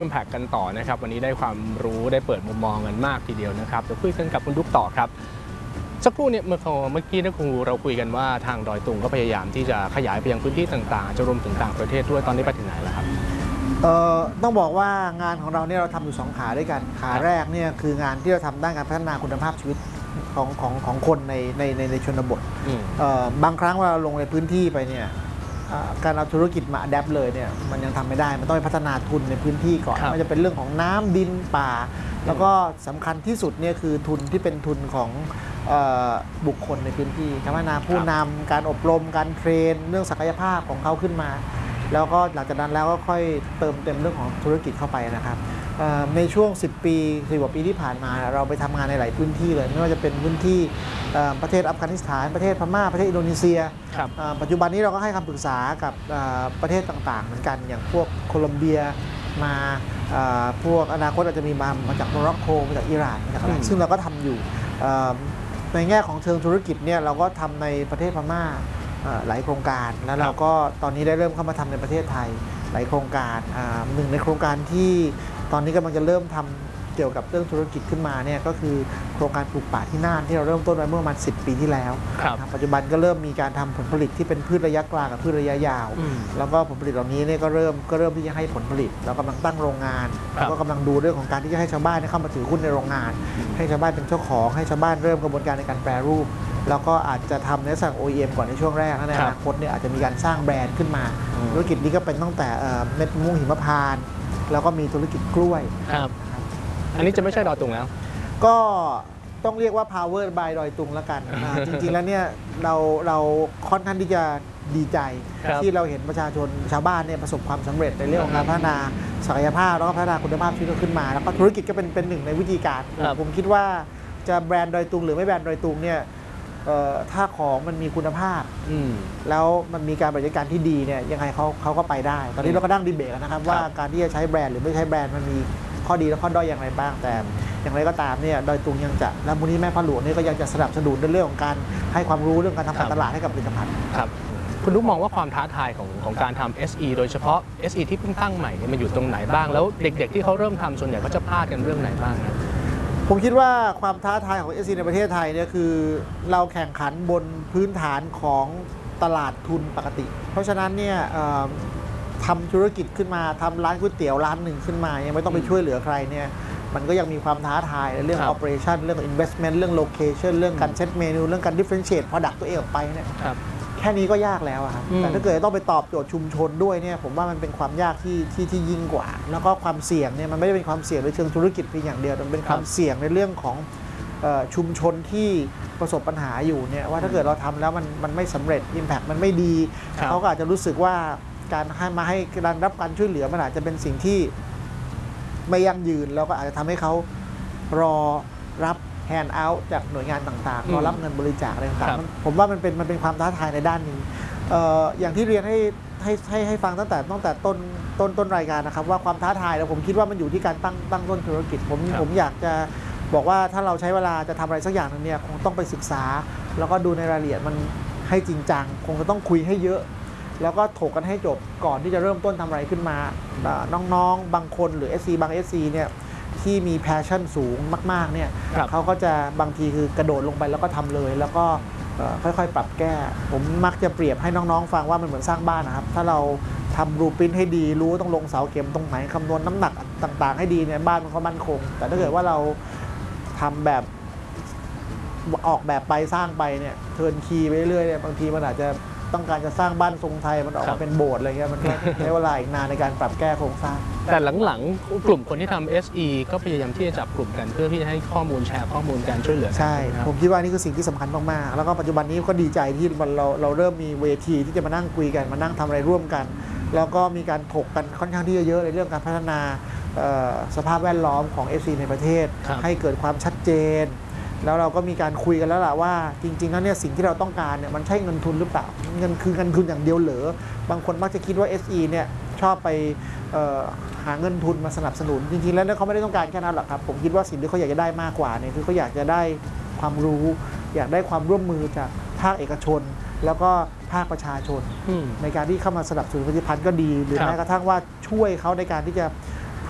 Impact กันต่อนะครับวันนี้ได้ความรู้ได้เปิดมุมมองกันมากทีเดียวนะครับเดี๋ยวคุยกันกับคุณดุ๊กต่อครับสักครู่เนี่ยเมื่อกี้นะครูเราคุยกันว่าทางดอยตุงก็พยายามที่จะขยายไปยังพื้นที่ต่างๆจะรวมถึงต่างประเทศด้วยตอนนี้ไปถึงไหนแล้วครับต้องบอกว่างานของเราเนี่ยเราทำอยู่2ขาด้วยกันขาแรกเนี่ยคืองานที่เราทำด้านการพัฒนาคุณภาพชีวิตของคนในชนบทบางครั้งเวลาเราลงในพื้นที่ไปเนี่ยการเอาธุรกิจมาอัดแอปเลยเนี่ยมันยังทำไม่ได้มันต้องไปพัฒนาทุนในพื้นที่ก่อนมันจะเป็นเรื่องของน้ำดินป่าแล้วก็สำคัญที่สุดเนี่ยคือทุนที่เป็นทุนของบุคคลในพื้นที่พัฒนาผู้นำการอบรมการเทรนเรื่องศักยภาพของเขาขึ้นมาแล้วก็หลังจากนั้นแล้วก็ค่อยเติมเต็มเรื่องของธุรกิจเข้าไปนะครับในช่วง10 ปี10 กว่าปีที่ผ่านมาเราไปทำงานในหลายพื้นที่เลยไม่ว่าจะเป็นพื้นที่ประเทศอัฟกานิสถานประเทศพม่าประเทศอินโดนีเซียปัจจุบันนี้เราก็ให้คำปรึกษากับประเทศต่างๆเหมือนกันอย่างพวกโคลอมเบียมาพวกอนาคตอาจจะมีมาจากโมร็อกโกมาจากอิหร่านมาจากอะไรซึ่งเราก็ทำอยู่ในแง่ของเชิงธุรกิจเนี่ยเราก็ทำในประเทศพม่าหลายโครงการแล้วเราก็ตอนนี้ได้เริ่มเข้ามาทำในประเทศไทยหลายโครงการหนึ่งในโครงการที่ตอนนี้กำลังจะเริ่มทำเกี่ยวกับเรื่องธุรกิจขึ้นมาเนี่ยก็คือโครงการปลูกป่าที่น่านที่เราเริ่มต้นไว้เมื่อประมาณ10 ปีที่แล้วปัจจุบันก็เริ่มมีการทำผลผลิตที่เป็นพืชระยะกลางกับพืชระยะยาวแล้วก็ผลผลิตเหล่านี้เนี่ยก็เริ่มที่จะให้ผลผลิตเรากำลังตั้งโรงงานแล้วก็กำลังดูเรื่องของการที่จะให้ชาวบ้านเข้ามาถือหุ้นในโรงงานให้ชาวบ้านเป็นเจ้าของให้ชาวบ้านเริ่มกระบวนการในการแปรรูปแล้วก็อาจจะทำในสั่ง OEM ก่อนในช่วงแรกในอนาคตเนี่ยอาจจะมีการสร้างแบรนด์ขึ้นมาธุรกิจนี้ก็เป็นตั้งแต่เม็ดม่วงหิมพานต์แล้วก็มีธุรกิจกล้วยอันนี้จะไม่ใช่ดอยตุงแล้วก็ต้องเรียกว่า power by ดอยตุงแล้วกันจริงๆแล้วเนี่ยเราค่อนข้างที่จะดีใจที่เราเห็นประชาชนชาวบ้านเนี่ยประสบความสำเร็จในเรื่องของการพัฒนาศักยภาพแล้วก็พัฒนาคุณภาพชีวิตขึ้นมาแล้วก็ธุรกิจก็เป็นหนึ่งในวิธีการผมคิดว่าจะแบรนด์ดอยตุงหรือไม่แบรนด์ดอยตุงเนี่ยถ้าของมันมีคุณภาพแล้วมันมีการบริการที่ดีเนี่ยยังไงเขาก็ไปได้ตอนนี้เราก็นั่งดีเบตกันนะครับว่าการที่จะใช้แบรนด์หรือไม่ใช้แบรนด์มันมีข้อดีและข้อด้อยอย่างไรบ้างแต่อย่างไรก็ตามเนี่ยดอยตุงยังจะและมูลนิธิแม่พระหลวงนี่ก็ยังจะสนับสนุนในเรื่องของการให้ความรู้เรื่องการทำการตลาดให้กับผลิตภัณฑ์ครับคุณลูกมองว่าความท้าทายของการทำ SE โดยเฉพาะ SE ที่เพิ่งตั้งใหม่มันอยู่ตรงไหนบ้างแล้วเด็กๆที่เขาเริ่มทำส่วนใหญ่ก็จะพลาดกันเรื่องไหนบ้างผมคิดว่าความท้าทายของ SE ในประเทศไทยเนี่ยคือเราแข่งขันบนพื้นฐานของตลาดทุนปกติเพราะฉะนั้นเนี่ยทำธุรกิจขึ้นมาทำร้านก๋วยเตี๋ยวร้านหนึ่งขึ้นมายังไม่ต้องไปช่วยเหลือใครเนี่ยมันก็ยังมีความท้าทายในเรื่อง operation เรื่อง investment เรื่อง location เรื่องการเซตเมนูเรื่องการ differentiate product ตัวเองออกไปเนี่ยแค่นี้ก็ยากแล้วครับแต่ถ้าเกิดต้องไปตอบโจทย์ชุมชนด้วยเนี่ยผมว่ามันเป็นความยากที่ยิ่งกว่าแล้วก็ความเสี่ยงเนี่ยมันไม่ได้เป็นความเสี่ยงในเชิงธุรกิจเพียงอย่างเดียวมันเป็นความเสี่ยงในเรื่องของชุมชนที่ประสบปัญหาอยู่เนี่ยว่าถ้าเกิดเราทำแล้วมันไม่สำเร็จ impact มันไม่ดีเขาก็อาจจะรู้สึกว่าการให้การรับการช่วยเหลือมันอาจจะเป็นสิ่งที่ไม่ยั่งยืนแล้วก็อาจจะทำให้เขารอรับแฮนด์เอาท์จากหน่วยงานต่างๆรอรับเงินบริจาคอะไรต่างๆผมว่ามันเป็นความท้าทายในด้านนี้อย่างที่เรียนให้ฟังตั้งแต่ต้นรายการนะครับว่าความท้าทายแล้วผมคิดว่ามันอยู่ที่การตั้งต้นธุรกิจผมอยากจะบอกว่าถ้าเราใช้เวลาจะทำอะไรสักอย่างนึงเนี่ยคงต้องไปศึกษาแล้วก็ดูในรายละเอียดมันให้จริงจังคงจะต้องคุยให้เยอะแล้วก็ถกกันให้จบก่อนที่จะเริ่มต้นทำอะไรขึ้นมาน้องๆบางคนหรือ SC บาง SC เนี่ยที่มีแพชชั่นสูงมากๆเนี่ยเขาก็จะบางทีคือกระโดดลงไปแล้วก็ทำเลยแล้วก็ค่อยๆปรับแก้ผมมักจะเปรียบให้น้องๆฟังว่ามันเหมือนสร้างบ้านนะครับถ้าเราทำบลูพรินท์ให้ดีรู้ต้องลงเสาเข็มตรงไหนคำนวณน้ำหนักต่างๆให้ดีเนี่ยบ้านมันก็มั่นคงแต่ถ้าเกิดว่าเราทำแบบออกแบบไปสร้างไปเนี่ยเทิร์นคีย์ไปเรื่อยๆบางทีมันอาจจะต้องการจะสร้างบ้านทรงไทยมันออกมาเป็นโบสถ์อะไรเงี้ยมันก็ใช้เวลาอีกนานในการปรับแก้โครงสร้างแต่หลังๆกลุ่มคนที่ทำ SE ก็พยายามที่จะจับกลุ่มกันเพื่อที่จะให้ข้อมูลแชร์ข้อมูลการช่วยเหลือใช่ผมคิดว่านี่คือสิ่งที่สำคัญมากๆแล้วก็ปัจจุบันนี้ก็ดีใจที่เราเริ่มมีเวทีที่จะมานั่งคุยกันมานั่งทำอะไรร่วมกันแล้วก็มีการถกกันค่อนข้างที่จะเยอะในเรื่องการพัฒนาสภาพแวดล้อมของ SE ในประเทศให้เกิดความชัดเจนแล้วเราก็มีการคุยกันแล้วล่ะว่าจริงๆแล้วเนี่ยสิ่งที่เราต้องการเนี่ยมันใช่เงินทุนหรือเปล่าเงินคือเงินทุนอย่างเดียวเหรอบางคนมักจะคิดว่า SE เนี่ยชอบไปหาเงินทุนมาสนับสนุนจริงๆแล้วเขาไม่ได้ต้องการแค่นั้นหรอกครับผมคิดว่าสิ่งที่เขาอยากจะได้มากกว่าเนี่ยคือเขาอยากจะได้ความรู้อยากได้ความร่วมมือจากภาคเอกชนแล้วก็ภาคประชาชนในการที่เข้ามาสนับสนุนผลิตภัณฑ์ก็ดีหรือแม้กระทั่งว่าช่วยเขาในการที่จะ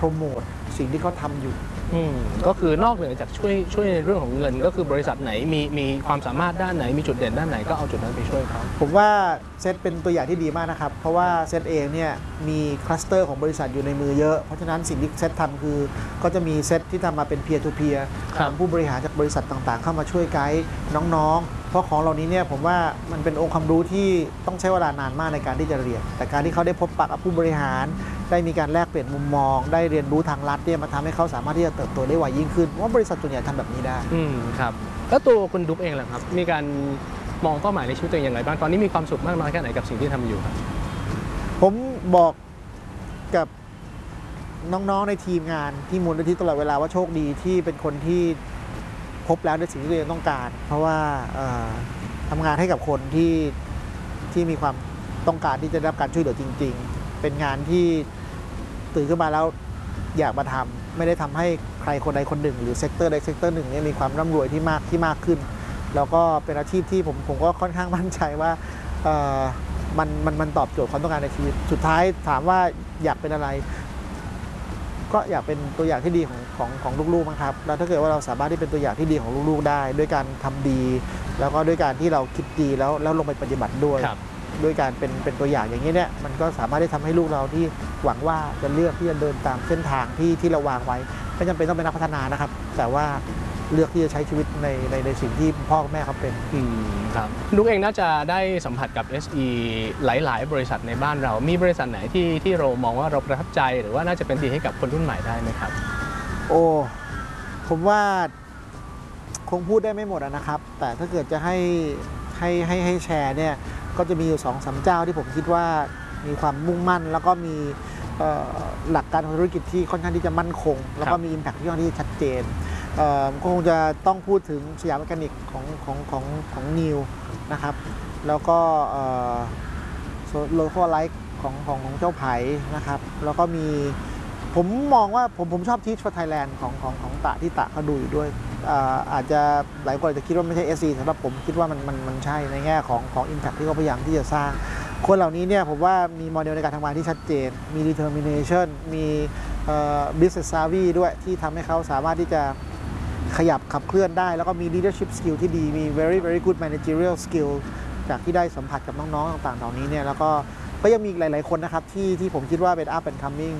รโมทสิ่งที่เขาทำอยู่ก็คือนอกเหนือจากช่วยในเรื่องของเงินก็คือบริษัทไหนมีความสามารถด้านไหนมีจุดเด่นด้านไหนก็เอาจุดนั้นไปช่วยเขาผมว่าเซตเป็นตัวอย่างที่ดีมากนะครับเพราะว่าเซตเองเนี่ยมีคลัสเตอร์ของบริษัทอยู่ในมือเยอะเพราะฉะนั้นสิ่งที่เซตทำคือก็จะมีเซตที่ทำมาเป็น peer to peer ผู้บริหารจากบริษัทต่างๆเข้ามาช่วยไกด์น้องๆเพราะของเหล่านี้เนี่ยผมว่ามันเป็นองค์ความรู้ที่ต้องใช้เวลานานมากในการที่จะเรียนแต่การที่เขาได้พบปะกับผู้บริหารได้มีการแลกเปลี่ยนมุมมองได้เรียนรู้ทางลัดเนี่ยมาทำให้เขาสามารถที่จะเติบโตได้ไวยิ่งขึ้นเพราะว่าบริษัทส่วนใหญ่ทำแบบนี้ได้ครับแล้วตัวคุณดุ๊กเองล่ะครับมีการมองเป้าหมายในชีวิตตัวเองอย่างไรบ้างตอนนี้มีความสุขมากน้อยแค่ไหนกับสิ่งที่ทำอยู่ครับผมบอกกับน้องๆในทีมงานที่มูลนิธิตลอดเวลาว่าโชคดีที่เป็นคนที่พบแล้วในสิ่งที่ตัวเองต้องการเพราะว่าทำงานให้กับคนที่มีความต้องการที่จะได้รับการช่วยเหลือจริงๆเป็นงานที่ตื่นขึ้นมาแล้วอยากมาทำไม่ได้ทำให้ใครคนใดคนหนึ่งหรือเซกเตอร์ใดเซกเตอร์หนึ่งเนี่ยมีความร่ำรวยที่มากขึ้นแล้วก็เป็นอาชีพที่ผมก็ค่อนข้างมั่นใจว่ามันตอบโจทย์ความต้องการในชีวิตสุดท้ายถามว่าอยากเป็นอะไรก็อยากเป็นตัวอย่างที่ดีของลูกๆมั้งครับแล้วถ้าเกิดว่าเราสามารถที่เป็นตัวอย่างที่ดีของลูกๆได้ด้วยการทำดีแล้วก็ด้วยการที่เราคิดดีแล้วลงไปปฏิบัติด้วยการเป็นตัวอย่างอย่างนี้เนี่ยมันก็สามารถที่ทำให้ลูกเราที่หวังว่าจะเลือกที่จะเดินตามเส้นทางที่เราวางไว้ไม่จำเป็นต้องเป็นนักพัฒนานะครับแต่ว่าเลือกที่จะใช้ชีวิตในสิ่งที่พ่อแม่เขาเป็นครับลูกเองน่าจะได้สัมผัสกับ SE หลายๆบริษัทในบ้านเรามีบริษัทไหนที่เรามองว่าเราประทับใจหรือว่าน่าจะเป็นดีให้กับคนรุ่นใหม่ได้ไหมครับโอ้ผมว่าคงพูดได้ไม่หมดนะครับแต่ถ้าเกิดจะให้แชร์เนี่ยก็จะมีอยู่ 2-3 เจ้าที่ผมคิดว่ามีความมุ่งมั่นแล้วก็มีหลักการทางธุรกิจที่ค่อนข้างที่จะมั่นคงแล้วก็มี Impact ที่ค่อนข้างที่ชัดเจนคงจะต้องพูดถึงสยามเมคานิกของนิวนะครับแล้วก็โลโก้ไลท์ของเจ้าไผ่นะครับแล้วก็มีผมมองว่าผมชอบ Teach for Thailand ของตะที่ตะเขาดูอยู่ด้วยอาจจะหลายคนอาจจะคิดว่าไม่ใช่ SC สำหรับผมคิดว่ามันใช่ในแง่ของ Impact ที่เขาพยายามที่จะสร้างคนเหล่านี้เนี่ยผมว่ามีโมเดลในการทำงานที่ชัดเจนมี determination มี business savvy ด้วยที่ทำให้เขาสามารถที่จะขยับขับเคลื่อนได้แล้วก็มี leadership skill ที่ดีมี very good managerial skill จากที่ได้สัมผัสกับน้องๆต่างๆเหล่านี้เนี่ยแล้วก็ยังมีหลายๆคนนะครับที่ผมคิดว่าเป็น up and coming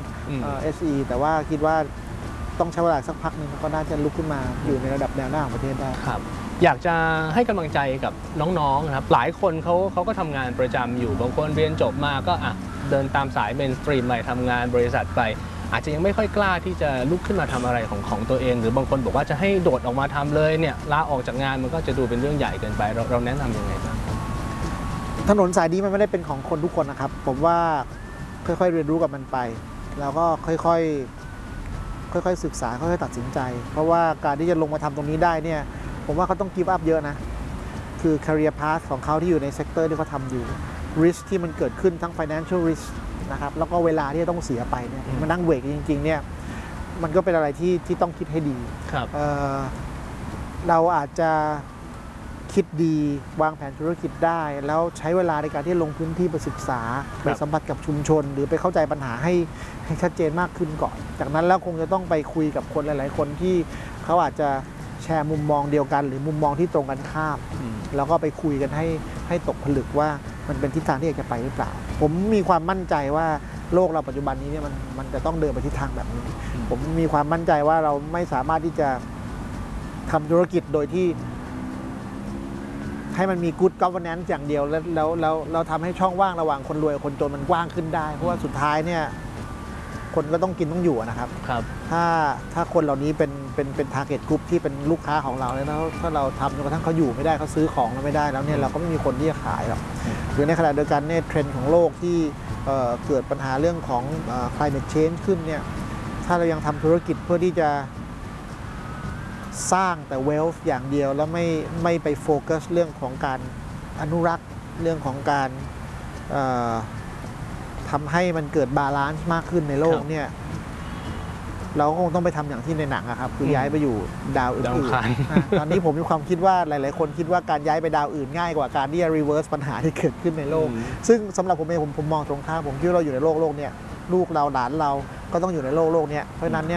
SE แต่ว่าคิดว่าต้องใช้เวลาสักพักหนึ่งก็น่าจะลุกขึ้นมาอยู่ในระดับแนวหน้าของประเทศได้ครับอยากจะให้กำลังใจกับน้องๆนะครับหลายคนเขาก็ทำงานประจำอยู่บางคนเรียนจบมาก็เดินตามสายเมนสตรีมไปทำงานบริษัทไปอาจจะยังไม่ค่อยกล้าที่จะลุกขึ้นมาทำอะไรของตัวเองหรือบางคนบอกว่าจะให้โดดออกมาทำเลยเนี่ยลาออกจากงานมันก็จะดูเป็นเรื่องใหญ่เกินไปเราแนะนำยังไงบ้างถนนสายนี้มันไม่ได้เป็นของคนทุกคนนะครับผมว่าค่อยๆเรียนรู้กับมันไปแล้วก็ค่อยๆศึกษาค่อยๆตัดสินใจเพราะว่าการที่จะลงมาทำตรงนี้ได้เนี่ยผมว่าเขาต้องgive upเยอะนะคือ career path ของเขาที่อยู่ในเซกเตอร์ที่เขาทำอยู่ risk ที่มันเกิดขึ้นทั้ง financial risk นะครับแล้วก็เวลาที่จะต้องเสียไปเนี่ยมานั่งเวกจริงๆเนี่ยมันก็เป็นอะไรที่ต้องคิดให้ดีเราอาจจะคิดดีวางแผนธุรกิจได้แล้วใช้เวลาในการที่ลงพื้นที่ไปศึกษาไปสัมผัสกับชุมชนหรือไปเข้าใจปัญหาให้ชัดเจนมากขึ้นก่อนจากนั้นแล้วคงจะต้องไปคุยกับคนหลายๆคนที่เขาอาจจะแชร์มุมมองเดียวกันหรือมุมมองที่ตรงกันข้ามแล้วก็ไปคุยกันให้ตกผลึกว่ามันเป็นทิศทางที่อยากจะไปหรือเปล่าผมมีความมั่นใจว่าโลกเราปัจจุบันนี้เนี่ยมันจะต้องเดินไปทิศทางแบบนี้ผมมีความมั่นใจว่าเราไม่สามารถที่จะทำธุรกิจโดยที่ให้มันมี good governance อย่างเดียวแล้วทำให้ช่องว่างระหว่างคนรวยกับคนจนมันกว้างขึ้นได้เพราะว่าสุดท้ายเนี่ยคนก็ต้องกินต้องอยู่นะครับถ้าคนเหล่านี้เป็น target group ที่เป็นลูกค้าของเราแล้วถ้าเราทำจนกระทั่งเขาอยู่ไม่ได้เขาซื้อของเราไม่ได้แล้วเนี่ยเราก็ไม่มีคนที่จะขายหรอกหรือในขณะเดียวกันเนี่ยเทรนด์ของโลกที่เกิดปัญหาเรื่องของ climate change ขึ้นเนี่ยถ้าเรายังทำธุรกิจเพื่อที่จะสร้างแต่ wealth อย่างเดียวแล้วไม่ไปโฟกัสเรื่องของการอนุรักษ์เรื่องของการทำให้มันเกิดบาลานซ์มากขึ้นในโลกเนี่ยเราคงต้องไปทำอย่างที่ในหนังครับคือย้ายไปอยู่ดาวอื่นๆตอนนี้ผมมีความคิดว่าหลายๆคนคิดว่าการย้ายไปดาวอื่นง่ายกว่าการที่จะ reverse ปัญหาที่เกิดขึ้นในโลกซึ่งสำหรับผมเองผมมองตรงข้ามผมคิดว่าเราอยู่ในโลกเนี่ยลูกเราหลานเราก็ต้องอยู่ในโลกนี้เพราะฉะนั้นเนี่ย